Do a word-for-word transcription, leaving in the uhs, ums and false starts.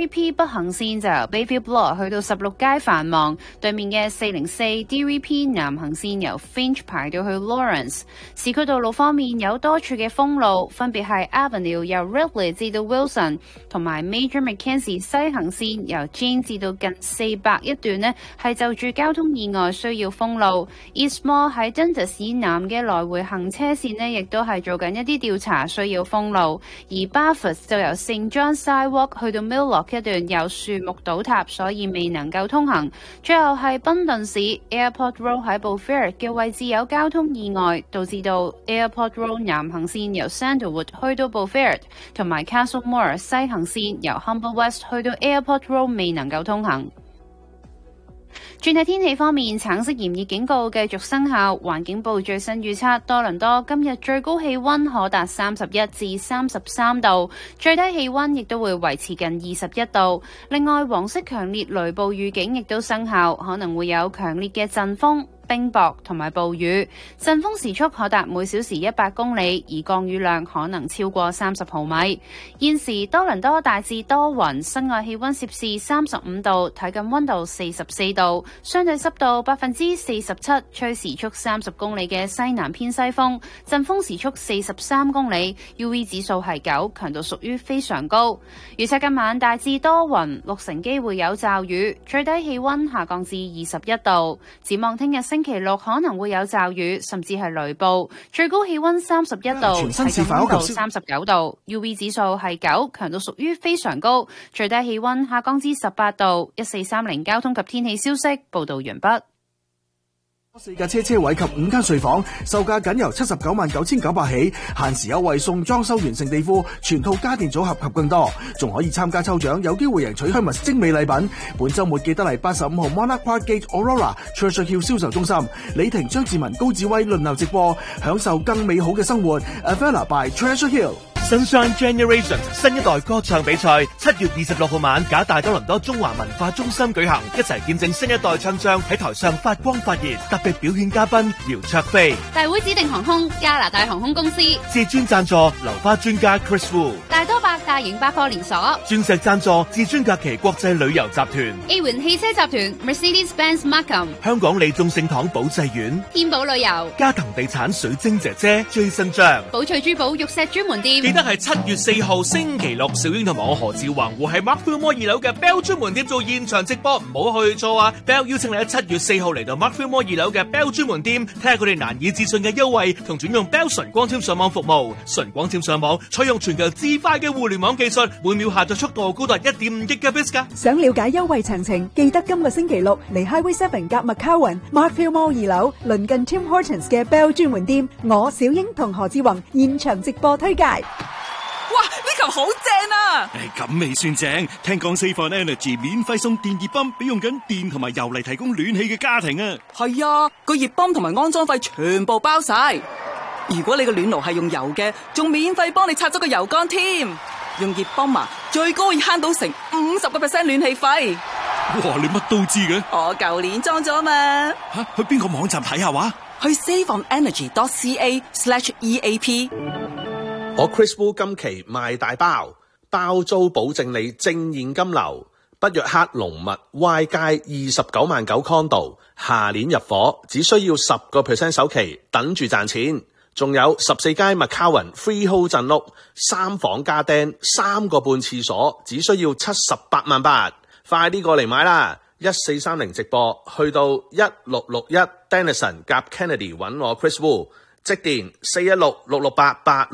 D V P 北行線就由 Bayview Block 去到十六街繁忙，對面嘅四零四 D V P 南行線由 Finch 排到去 Lawrence。市區道路方面有多處嘅封路，分別係 Avenue 由 Ridley 至到 Wilson， 同埋 Major Mackenzie 西行線由 Jane 至到近四百一段呢係就住交通意外需要封路。Eastmore 喺 Dundas 以南嘅來回行車線呢亦都係做緊一啲調查，需要封路。而 Bathurst 就由 Saint John Sidewalk 去到 Milllock 一段有樹木倒塌，所以未能夠通行。最後係賓頓市 Airport Road 喺 Beaufort 嘅位置有交通意外，導致到 Airport Road 南行線由 Sandalwood 去到 Beaufort， 同埋 Castlemore 西行線由 Humber West 去到 Airport Road 未能夠通行。轉睇天氣方面，橙色炎熱警告繼續生效。環境部最新預測，多倫多今日最高氣溫可達三十一至三十三度，最低氣溫亦都會維持近二十一度。另外，黃色強烈雷暴預警亦都生效，可能會有強烈嘅陣風、冰雹同埋暴雨，陣風時速可達每小時一百公里，而降雨量可能超過三十毫米。現時多倫多大致多雲，室外氣溫攝氏三十五度，體感溫度四十四度，相對濕度百分之四十七，吹時速三十公里嘅西南偏西風，陣風時速四十三公里 ，U V 指數係九，強度屬於非常高。預測今晚大致多雲，六成機會有驟雨，最低氣溫下降至二十一度。展望聽日星期六可能會有驟雨，甚至係雷暴，最高氣溫三十一度，體感溫度三十九度 ，U V 指數係九，強度屬於非常高，最低氣溫下降至十八度。一四三零交通及天氣消息報道完畢。 四架車車位及五間睡房，售價僅由七十九萬九千九百起，限時優惠送裝修完成地庫、全套家電組合及更多，仲可以參加抽獎，有機會贏取香蜜精美禮品。本周末記得嚟八十五號 Monarch Park Gate Aurora Treasure Hill 銷售中心，李婷、張志文、高志威輪流直播，享受更美好嘅生活。Avella by Treasure Hill。Sunshine Generations 新一代歌唱比賽七月二十六號晚，假大多倫多中華文化中心舉行，一齊見證新一代唱將喺台上發光發熱。特別表演嘉賓姚焯菲， 大會指定航空加拿大航空公司， 至尊贊助流花專家 Chris Wu， 大多百大型百貨連鎖， 鑽石贊助至尊假期國際旅遊集團， A 環汽車集團 Mercedes-Benz Markham， 香港利眾聖堂保濟苑， 天寶旅遊， 嘉騰地產水晶姐姐最新張， 寶翠珠寶玉石專門店。 記得係七月四號星期六，小英同埋我何志宏會喺 Markfield Mall 二樓嘅 Bell 專門店做現場直播，唔好去錯啊！ Bell 邀請你喺七月四號嚟到 Markfield Mall 二樓嘅 Bell 專門店，睇下佢哋難以置信嘅優惠同轉用 Bell 純光纖上網服務。純光纖上網採用全球至快嘅互聯網技術，每秒下載速度高達一點五 Gigabits 噶。 想了解優惠詳情，記得今個星期六嚟 Highway Seven 夾 McCowan Markfield Mall 二樓鄰近 Tim Hortons 嘅 Bell 專門店，我小英同何志宏現場直播推介。 哇！呢球好正啊！ 誒，咁未算正，聽講 Save on Energy 免費送電熱泵俾用緊電同埋油嚟提供暖氣嘅家庭啊！ 係啊，個熱泵同埋安裝費全部包晒。如果你個暖爐係用油嘅，仲免費幫你拆咗個油缸添。用熱泵啊，最高可以慳到成五十個 percent 暖氣費。 哇！你乜都知嘅？ 我舊年裝咗嘛。 吓，去邊個網站睇下話？ 去 saveonenergy.ca slash eap。 我 Chris Wu 今期賣大包，包租保證你正現金流。北約克龍密 Y 街二十九萬九 condo， 下年入伙，只需要十個 percent 首期，等住賺錢。仲有十四街 McCowan Freehold 鎮屋，三房加釘，三個半廁所，只需要七十八萬八。快啲過嚟買啦！一四三零直播，去到一六六一 Denison 夾 Kennedy 揾我 Chris Wu， 即電四一六六六八八。